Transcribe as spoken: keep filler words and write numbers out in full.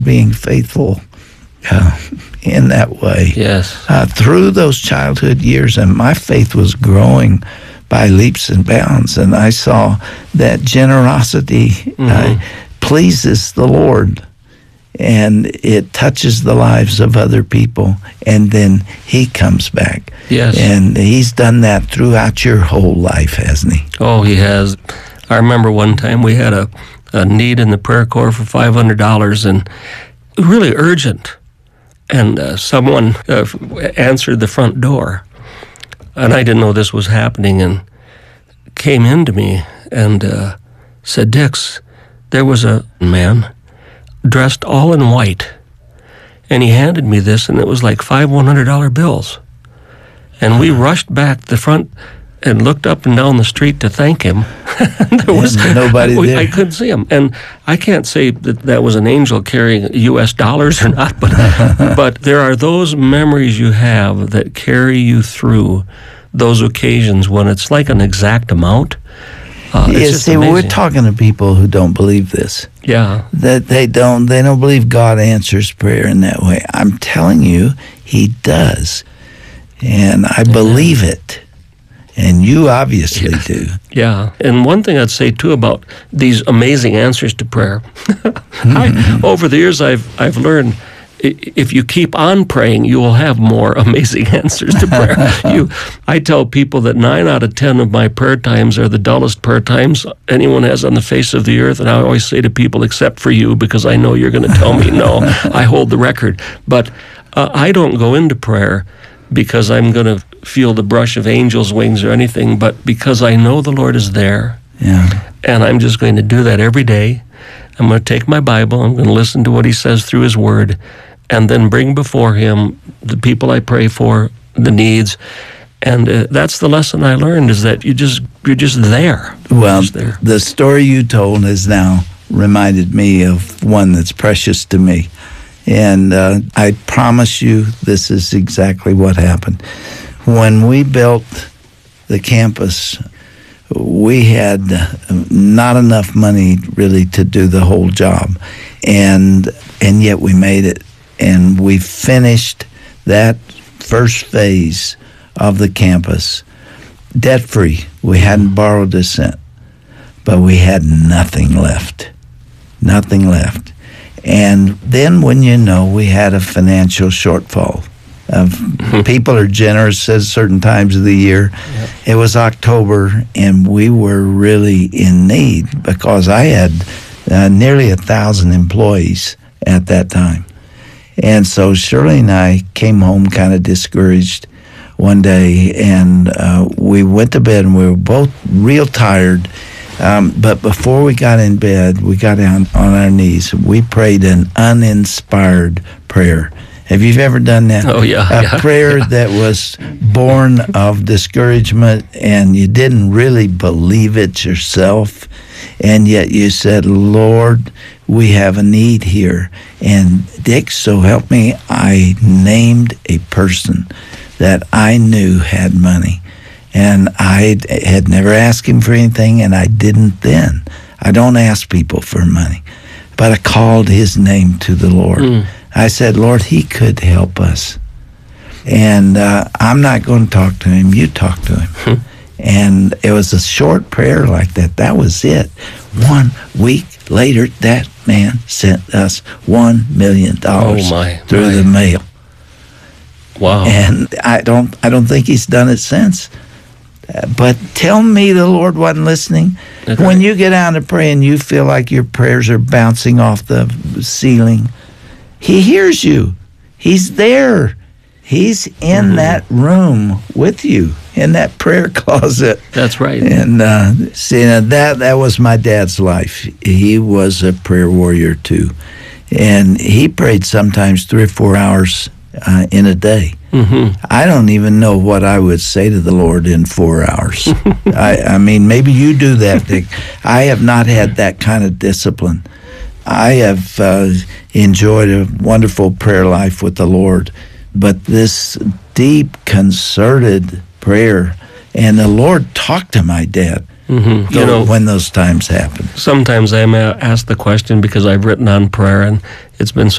being faithful uh, in that way. Yes. Uh, through those childhood years, and my faith was growing by leaps and bounds, and I saw that generosity mm-hmm. uh, pleases the Lord, and it touches the lives of other people, and then he comes back. Yes. And he's done that throughout your whole life, hasn't he? Oh, he has. I remember one time we had a, a need in the prayer corps for five hundred dollars, and really urgent. And uh, someone uh, answered the front door, and I didn't know this was happening, and came into me and uh, said, "Dix, there was a man dressed all in white, and he handed me this, and it was like five one hundred dollar bills." And we rushed back to the front and looked up and down the street to thank him. There was nobody I, there. I couldn't see him. And I can't say that that was an angel carrying U S dollars or not, but but there are those memories you have that carry you through those occasions when it's like an exact amount. Uh, it's yeah, just see, amazing. we're talking to people who don't believe this. Yeah. That they don't, they don't believe God answers prayer in that way. I'm telling you, he does. And I Amen. Believe it. And you obviously yeah. do. Yeah. And one thing I'd say, too, about these amazing answers to prayer, I, over the years I've I've learned if you keep on praying, you will have more amazing answers to prayer. you, I tell people that nine out of ten of my prayer times are the dullest prayer times anyone has on the face of the earth, and I always say to people, except for you, because I know you're going to tell me no. I hold the record. But uh, I don't go into prayer because I'm going to feel the brush of angels' wings or anything, but because I know the Lord is there. Yeah. And I'm just going to do that every day. I'm going to take my Bible, I'm going to listen to what he says through his word, and then bring before him the people I pray for, the needs. And uh, that's the lesson I learned, is that you just, you're just there. Well, just there. The story you told has now reminded me of one that's precious to me. And uh, I promise you this is exactly what happened. When we built the campus, we had not enough money really to do the whole job. And and yet we made it. And we finished that first phase of the campus debt-free. We hadn't borrowed a cent, but we had nothing left. Nothing left. And then when you know we had a financial shortfall, of people are generous at certain times of the year. Yep. It was October, and we were really in need because I had uh, nearly a thousand employees at that time. And so Shirley and I came home kind of discouraged one day, and uh, we went to bed, and we were both real tired. Um, but before we got in bed, we got down on our knees. We prayed an uninspired prayer. Have you ever done that? Oh, yeah. A yeah, prayer yeah. that was born of discouragement, and you didn't really believe it yourself, and yet you said, Lord, we have a need here. And Dick, so help me, I named a person that I knew had money. And I had never asked him for anything, and I didn't then. I don't ask people for money. But I called his name to the Lord. Mm. I said, Lord, he could help us. And uh, I'm not going to talk to him. You talk to him. Hmm. And it was a short prayer like that. That was it. One week later, that man sent us one million dollars oh my, through my. the mail. Wow. And I don't, I don't think he's done it since. Uh, but tell me the Lord wasn't listening. Okay. When you get down to pray and you feel like your prayers are bouncing off the ceiling, he hears you. He's there. He's in mm-hmm. that room with you, in that prayer closet. That's right. And uh, see, now that that was my dad's life. He was a prayer warrior too, and he prayed sometimes three or four hours uh, in a day. Mm-hmm. I don't even know what I would say to the Lord in four hours. I, I mean, maybe you do that, Dick. I have not had that kind of discipline. I have uh, enjoyed a wonderful prayer life with the Lord, but this deep, concerted prayer, and the Lord talked to my dad. Mm-hmm. You tho- know, when those times happen. sometimes I'm uh, asked the question because I've written on prayer, and it's been so